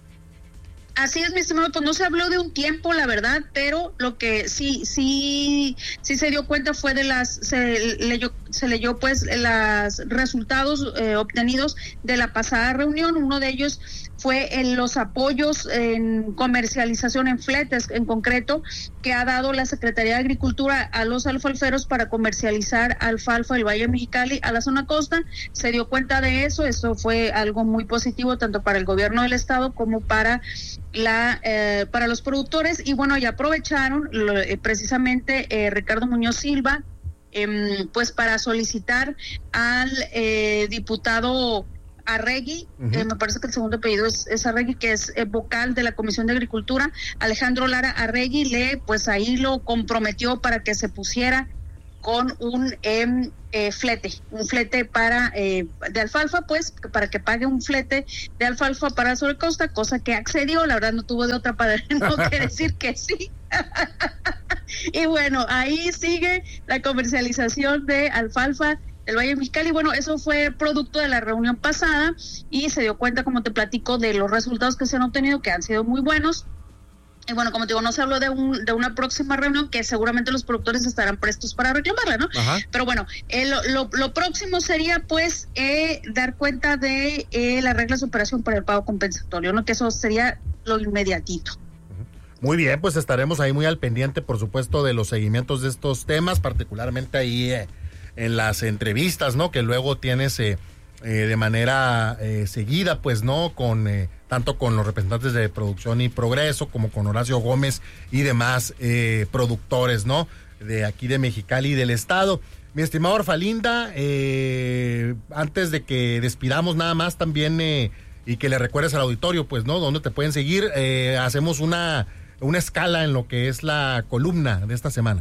S13: Así es, mi estimado, pues no se habló de un tiempo, la verdad, pero lo que sí, sí, sí se dio cuenta fue de las, se leyó, se leyó pues los resultados eh, obtenidos de la pasada reunión. Uno de ellos fue fue en los apoyos en comercialización en fletes, en concreto, que ha dado la Secretaría de Agricultura a los alfalferos para comercializar alfalfa del Valle de Mexicali a la zona costa. Se dio cuenta de eso, eso fue algo muy positivo tanto para el gobierno del estado como para la eh, para los productores, y bueno, ya aprovecharon lo, eh, precisamente eh, Ricardo Muñoz Silva, eh, pues para solicitar al eh, diputado Arregui, uh-huh. eh, me parece que el segundo apellido es, es Arregui, que es eh, vocal de la Comisión de Agricultura, Alejandro Lara Arregui, le pues ahí lo comprometió para que se pusiera con un eh, eh, flete, un flete para eh, de alfalfa, pues, para que pague un flete de alfalfa para Sobrecosta, cosa que accedió, la verdad no tuvo de otra para no que decir que sí. Y bueno, ahí sigue la comercialización de alfalfa del Valle de Mexicali. Bueno, eso fue producto de la reunión pasada y se dio cuenta, como te platico, de los resultados que se han obtenido, que han sido muy buenos. Y bueno, como te digo, no se habló de un de una próxima reunión que seguramente los productores estarán prestos para reclamarla, ¿no? Ajá. Pero bueno, eh, lo, lo, lo próximo sería pues eh, dar cuenta de eh, las reglas de operación para el pago compensatorio, ¿no? Que eso sería lo inmediatito.
S1: Muy bien, pues estaremos ahí muy al pendiente, por supuesto, de los seguimientos de estos temas, particularmente ahí eh, en las entrevistas, ¿no? Que luego tienes eh, eh, de manera eh, seguida, pues, ¿no? Con eh, tanto con los representantes de Producción y Progreso, como con Horacio Gómez y demás eh, productores, ¿no? De aquí de Mexicali y del estado. Mi estimado Orfalinda, eh, antes de que despidamos nada más también eh, y que le recuerdes al auditorio, pues, ¿no? Dónde te pueden seguir, eh, hacemos una, una escala en lo que es la columna de esta semana.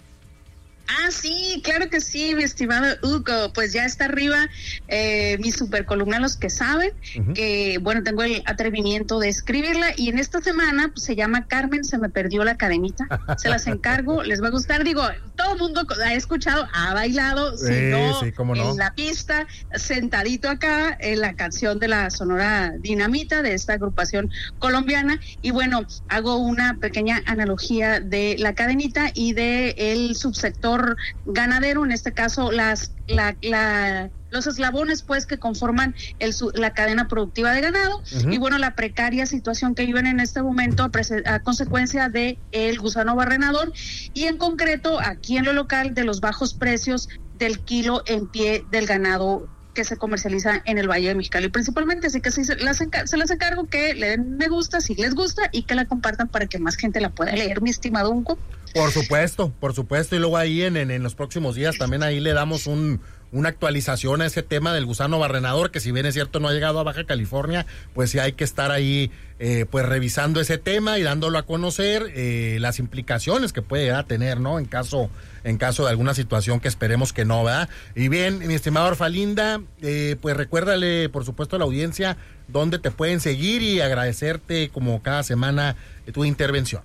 S13: Ah, sí, claro que sí, mi estimado Hugo, pues ya está arriba eh, mi super columna Los que Saben, uh-huh. que bueno, tengo el atrevimiento de escribirla y en esta semana pues, se llama Carmen, se me perdió la cadenita, se las encargo, les va a gustar, digo, todo el mundo ha escuchado, ha bailado,
S1: sí,
S13: si no,
S1: sí, cómo no,
S13: en la pista, sentadito acá, en la canción de la Sonora Dinamita, de esta agrupación colombiana, y bueno, hago una pequeña analogía de la cadenita y de el subsector ganadero, en este caso las la, la los eslabones pues que conforman el, la cadena productiva de ganado, uh-huh. y bueno, la precaria situación que viven en este momento a, prese, a consecuencia de el gusano barrenador y en concreto aquí en lo local de los bajos precios del kilo en pie del ganado que se comercializa en el Valle de Mexicali principalmente, así que sí, se, las encar- se las encargo que le den me gusta si les gusta y que la compartan para que más gente la pueda leer, mi estimado Unco.
S1: Por supuesto, por supuesto, y luego ahí en, en, en los próximos días también ahí le damos un una actualización a ese tema del gusano barrenador, que si bien es cierto no ha llegado a Baja California, pues sí hay que estar ahí eh, pues revisando ese tema y dándolo a conocer, eh, las implicaciones que puede llegar a tener, ¿no? En caso, en caso de alguna situación que esperemos que no, ¿verdad? Y bien, mi estimado Orfalinda, eh, pues recuérdale, por supuesto, a la audiencia dónde te pueden seguir y agradecerte como cada semana eh, tu intervención.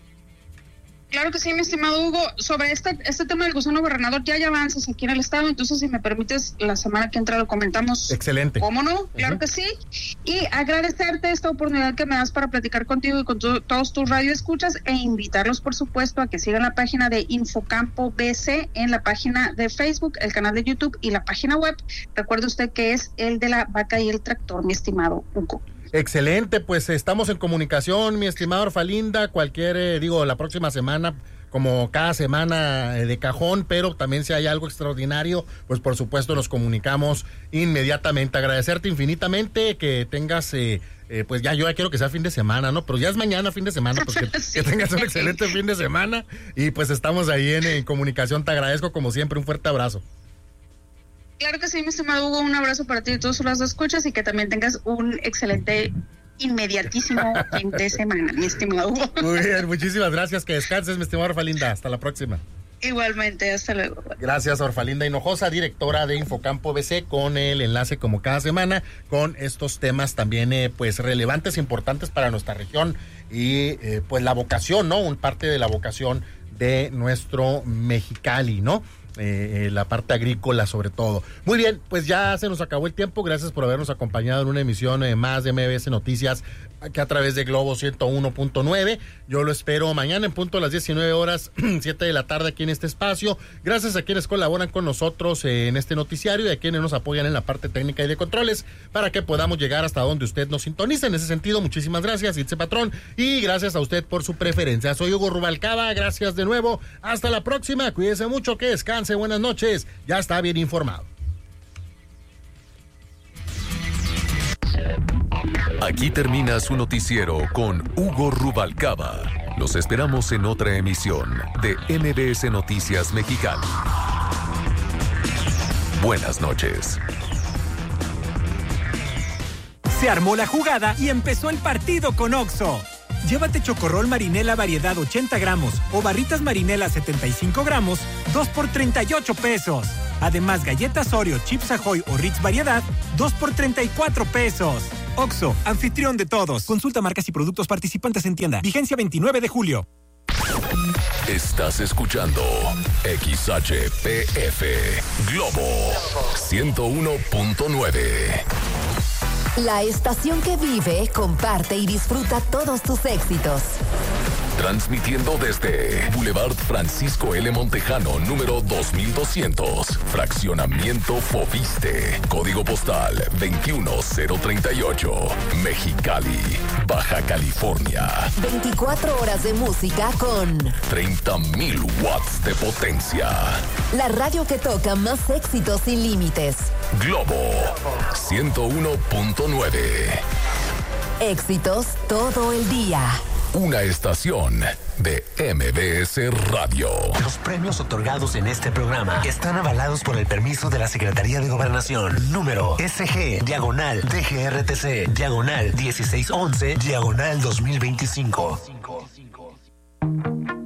S13: Claro que sí, mi estimado Hugo. Sobre este, este tema del gusano barrenador ya hay avances aquí en el estado, entonces si me permites, la semana que entra lo comentamos.
S1: Excelente.
S13: ¿Cómo no? Claro uh-huh. que sí. Y agradecerte esta oportunidad que me das para platicar contigo y con tu, todos tus radioescuchas e invitarlos, por supuesto, a que sigan la página de Infocampo B C en la página de Facebook, el canal de YouTube y la página web. Recuerde usted que es el de la vaca y el tractor, mi estimado Hugo.
S1: Excelente, pues estamos en comunicación, mi estimado Orfalinda, cualquier, eh, digo, la próxima semana, como cada semana eh, de cajón, pero también si hay algo extraordinario, pues por supuesto nos comunicamos inmediatamente. Agradecerte infinitamente que tengas, eh, eh, pues ya yo ya quiero que sea fin de semana, ¿no? Pero ya es mañana fin de semana, pues que, sí. que tengas un excelente fin de semana y pues estamos ahí en, en comunicación. Te agradezco como siempre, un fuerte abrazo.
S13: Claro que sí, mi estimado Hugo, un abrazo para ti y todos los escuchas y que también tengas un excelente, inmediatísimo fin de semana, mi estimado Hugo.
S1: Muy bien, muchísimas gracias, que descanses, mi estimado Orfalinda, hasta la próxima.
S13: Igualmente, hasta luego.
S1: Gracias, Orfalinda Hinojosa, directora de Infocampo B C, con el enlace como cada semana con estos temas también eh, pues relevantes, importantes para nuestra región y eh, pues la vocación, ¿no? Un parte de la vocación de nuestro Mexicali, ¿no? eh, eh, la parte agrícola sobre todo. Muy bien, pues ya se nos acabó el tiempo. Gracias por habernos acompañado en una emisión eh, más de M B S Noticias, aquí a través de Globo ciento uno punto nueve. Yo lo espero mañana en punto a las diecinueve horas, siete de la tarde aquí en este espacio. Gracias a quienes colaboran con nosotros eh, en este noticiario y a quienes nos apoyan en la parte técnica y de controles para que podamos llegar hasta donde usted nos sintonice. En ese sentido, muchísimas gracias, Itze Patrón, y gracias a usted por su preferencia. Soy Hugo Rubalcaba, gracias de nuevo. Hasta la próxima, cuídese mucho, que descanse, buenas noches, ya está bien informado.
S5: Aquí termina su noticiero con Hugo Rubalcaba. Los esperamos en otra emisión de M B S Noticias Mexicali. Buenas noches.
S14: Se armó la jugada y empezó el partido con Oxxo. Llévate chocorrol marinela variedad ochenta gramos o barritas marinela setenta y cinco gramos, dos por treinta y ocho pesos. Además, galletas Oreo, Chips Ahoy o Ritz variedad, dos por treinta y cuatro pesos. Oxxo, anfitrión de todos. Consulta marcas y productos participantes en tienda. Vigencia veintinueve de julio.
S5: Estás escuchando X H P F Globo ciento uno punto nueve.
S15: La estación que vive, comparte y disfruta todos tus éxitos.
S5: Transmitiendo desde Boulevard Francisco L. Montejano, número dos mil doscientos, Fraccionamiento Foviste, Código Postal veintiuno cero treinta y ocho, Mexicali, Baja California.
S15: veinticuatro horas de música con
S5: treinta mil watts de potencia.
S15: La radio que toca más éxitos sin límites.
S5: Globo ciento uno punto nueve.
S15: Éxitos todo el día.
S5: Una estación de M B S Radio.
S16: Los premios otorgados en este programa están avalados por el permiso de la Secretaría de Gobernación. Número S G, diagonal, D G R T C, diagonal dieciséis once, diagonal dos mil veinticinco.